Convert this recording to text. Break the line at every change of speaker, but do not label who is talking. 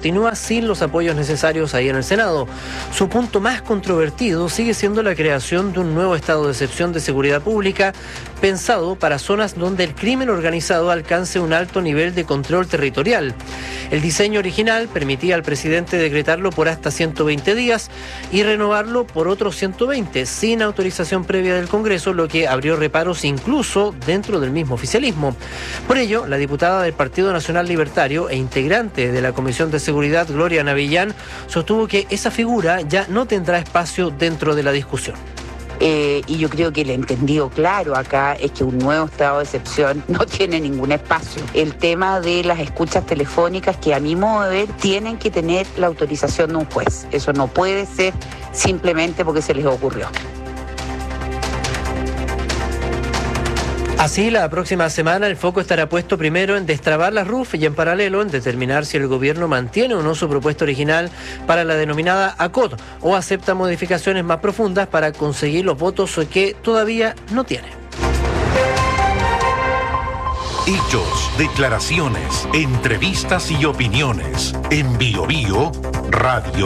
continúa sin los apoyos necesarios ahí en el Senado. Su punto más controvertido sigue siendo la creación de un nuevo estado de excepción de seguridad pública pensado para zonas donde el crimen organizado alcance un alto nivel de control territorial. El diseño original permitía al presidente decretarlo por hasta 120 días y renovarlo por otros 120 sin autorización previa del Congreso, lo que abrió reparos incluso dentro del mismo oficialismo. Por ello, la diputada del Partido Nacional Libertario e integrante de la Comisión de Seguridad, Gloria Navillán, sostuvo que esa figura ya no tendrá espacio dentro de la discusión.
Y yo creo que el entendido claro acá es que un nuevo estado de excepción no tiene ningún espacio. El tema de las escuchas telefónicas, que a mi modo de ver tienen que tener la autorización de un juez. Eso no puede ser simplemente porque se les ocurrió.
Así, la próxima semana el foco estará puesto primero en destrabar las RUF y en paralelo en determinar si el gobierno mantiene o no su propuesta original para la denominada ACOT o acepta modificaciones más profundas para conseguir los votos que todavía no tiene.
Hechos, declaraciones, entrevistas y opiniones en Bio Bio Radio.